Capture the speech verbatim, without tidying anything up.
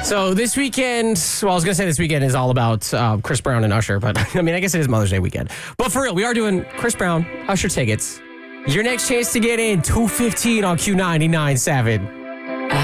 So this weekend, well, I was going to say this weekend is all about uh, Chris Brown and Usher, but I mean, I guess it is Mother's Day weekend. But for real, we are doing Chris Brown, Usher tickets. Your next chance to get in, two fifteen on Q ninety-nine point seven.